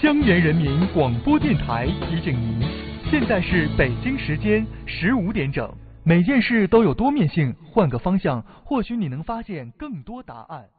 江源人民广播电台提醒您，现在是北京时间15点整。每件事都有多面性，换个方向，或许你能发现更多答案。